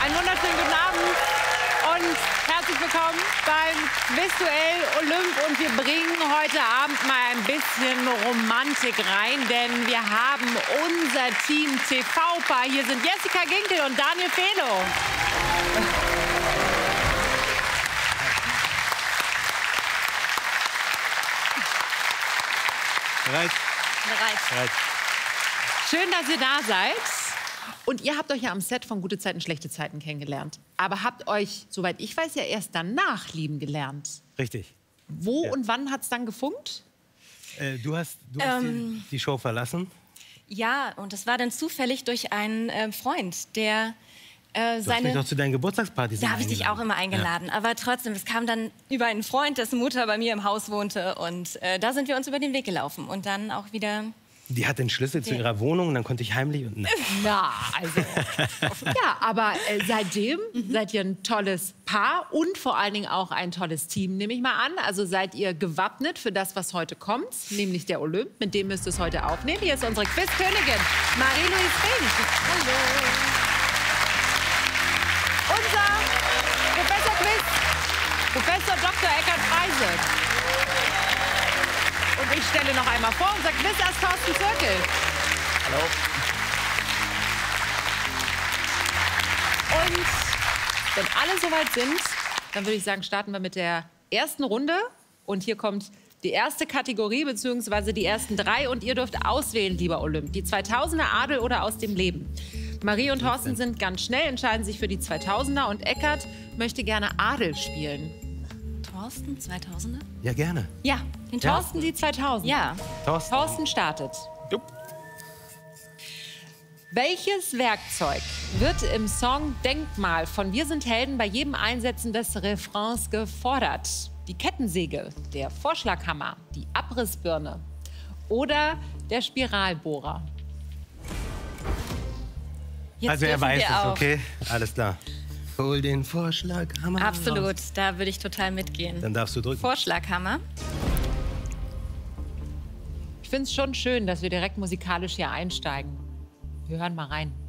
Einen wunderschönen guten Abend und herzlich willkommen beim Quizduell Olymp. Und wir bringen heute Abend mal ein bisschen Romantik rein, denn wir haben unser Team TV-Paar. Hier sind Jessica Ginkel und Daniel Felo. Bereit? Bereit. Schön, dass ihr da seid. Und ihr habt euch ja am Set von Gute Zeiten, Schlechte Zeiten kennengelernt. Aber habt euch, soweit ich weiß, ja erst danach lieben gelernt. Richtig. Wo und wann hat es dann gefunkt? Du hast die Show verlassen. Ja, und das war dann zufällig durch einen Freund, der Du hast mich doch zu deinen Geburtstagspartys Da habe ich dich auch immer eingeladen. Ja. Aber trotzdem, es kam dann über einen Freund, dessen Mutter bei mir im Haus wohnte. Und da sind wir uns über den Weg gelaufen. Und dann auch wieder... Die hat den Schlüssel zu ihrer Wohnung und dann konnte ich heimlich... Und Na, also... ja, aber seitdem seid ihr ein tolles Paar und vor allen Dingen auch ein tolles Team, nehme ich mal an. Also seid ihr gewappnet für das, was heute kommt, nämlich der Olymp. Mit dem müsst ihr es heute aufnehmen. Hier ist unsere Quizkönigin, Marie-Louise Fink. Hallo. Unser Professor Quiz, Professor Dr. Eckhard Freise. Und ich stelle noch einmal vor, unser Quiz-Ass Thorsten Zirkel. Hallo. Und wenn alle soweit sind, dann würde ich sagen, starten wir mit der ersten Runde. Und hier kommt die erste Kategorie, beziehungsweise die ersten drei. Und ihr dürft auswählen, lieber Olymp. Die 2000er Adel oder aus dem Leben. Marie und Thorsten sind ganz schnell, entscheiden sich für die 2000er. Und Eckhard möchte gerne Adel spielen. Thorsten, 2000er? Ja, gerne. Ja. Den Thorsten die 2000er? Ja. Thorsten startet. Jupp. Welches Werkzeug wird im Song Denkmal von Wir sind Helden bei jedem Einsetzen des Refrains gefordert? Die Kettensäge, der Vorschlaghammer, die Abrissbirne oder der Spiralbohrer? Jetzt Also er dürfen weiß wir es, auch. okay? Alles klar. Hol den Vorschlaghammer. Absolut, da würde ich total mitgehen. Dann darfst du drücken. Vorschlaghammer. Ich finde es schon schön, dass wir direkt musikalisch hier einsteigen. Wir hören mal rein.